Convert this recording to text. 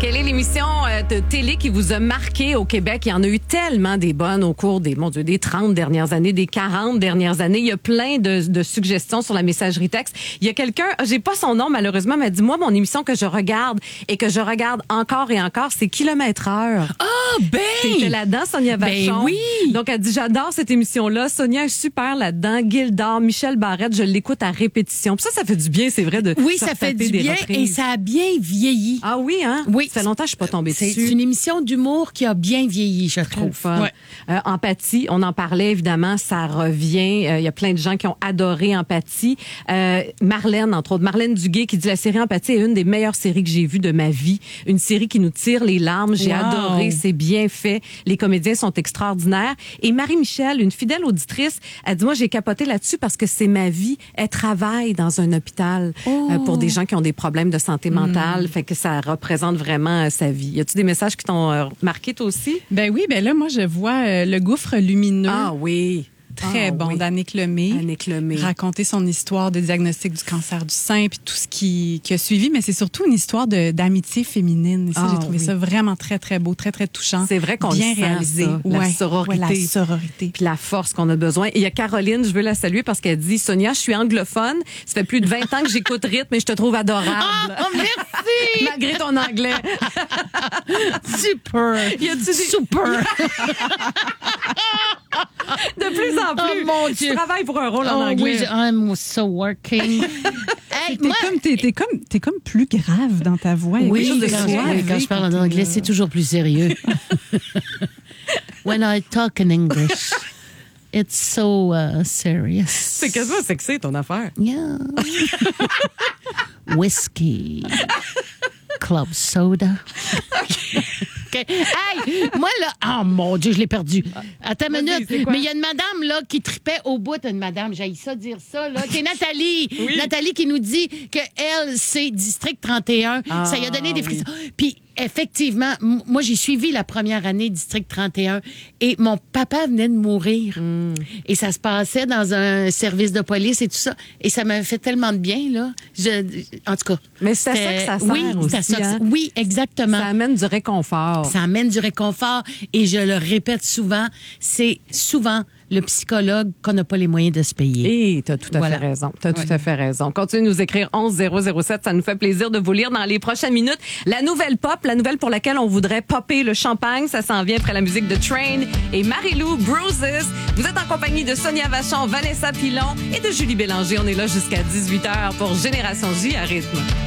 Quelle est l'émission de télé qui vous a marqué au Québec? Il y en a eu tellement des bonnes au cours des 30 dernières années, des 40 dernières années. Il y a plein de suggestions sur la messagerie texte. Il y a quelqu'un, j'ai pas son nom malheureusement, m'a dit, moi, mon émission que je regarde et que je regarde encore et encore, c'est Kilomètre Heure. Ah, ben! C'était là-dedans, Sonia Vachon. Ben oui! Donc, elle dit, j'adore cette émission-là. Sonia est super là-dedans. Gildor, Michel Barrette, je l'écoute à répétition. Puis ça fait du bien, c'est vrai, de Oui, ça fait du bien et ça a bien vieilli. Ah oui, hein? Oui. Ça fait longtemps que je suis pas tombée dessus. C'est une émission d'humour qui a bien vieilli, je trouve. Fun. Ouais. Empathie, on en parlait évidemment, ça revient. Il y a plein de gens qui ont adoré Empathie. Marlène, entre autres, Marlène Duguay qui dit la série Empathie est une des meilleures séries que j'ai vues de ma vie. Une série qui nous tire les larmes. J'ai adoré, c'est bien fait. Les comédiens sont extraordinaires. Et Marie-Michel, une fidèle auditrice, elle dit, moi j'ai capoté là-dessus parce que c'est ma vie. Elle travaille dans un hôpital pour des gens qui ont des problèmes de santé mentale. Fait que ça représente vraiment sa vie. Y a-tu des messages qui t'ont marqué toi aussi? Ben oui, ben là, moi, je vois Le Gouffre lumineux. Ah oui. Très bon, d'Annick Lemay. Annick Lemay. Raconter son histoire de diagnostic du cancer du sein, puis tout ce qui a suivi. Mais c'est surtout une histoire d'amitié féminine. Et ça, j'ai trouvé ça vraiment très, très beau, très, très touchant. C'est vrai qu'on bien le sent, réalisé. Ça, la sororité. Ouais, la sororité. Puis la force qu'on a besoin. Et il y a Caroline, je veux la saluer parce qu'elle dit, Sonia, je suis anglophone. Ça fait plus de 20 ans que j'écoute Rythme et je te trouve adorable. Oh, merci! Malgré ton anglais. Super! Super! De plus en plus. Oh, mon Dieu. Tu travailles pour un rôle en anglais. Oui, I'm so working. Hey, T'es comme plus grave dans ta voix. Il y a quelque chose de suave. quand je parle en anglais, c'est toujours plus sérieux. When I talk in English, it's so serious. C'est quasiment sexy, ton affaire. Yeah. Whiskey. Club soda. Okay. Hey, moi, là, oh mon Dieu, je l'ai perdu. Attends une minute. Mais il y a une madame, là, qui tripait au bout. Une madame, j'haïs ça dire ça, là. C'est Nathalie. Oui. Nathalie qui nous dit que elle, c'est District 31. Ça lui a donné des frissons. Puis, effectivement, moi, j'ai suivi la première année District 31 et mon papa venait de mourir. Et ça se passait dans un service de police et tout ça. Et ça m'avait fait tellement de bien, là. En tout cas. Mais c'est à ça que ça sert aussi, hein? Oui, exactement. Ça amène du réconfort. Ça amène du réconfort. Et je le répète souvent, c'est souvent le psychologue qu'on n'a pas les moyens de se payer. Et t'as tout à fait raison. T'as tout à fait raison. Continuez de nous écrire 11007. Ça nous fait plaisir de vous lire dans les prochaines minutes. La nouvelle pop, la nouvelle pour laquelle on voudrait popper le champagne. Ça s'en vient après la musique de Train et Marie-Lou Bruises. Vous êtes en compagnie de Sonia Vachon, Vanessa Pilon et de Julie Bélanger. On est là jusqu'à 18h pour Génération J à Rythme.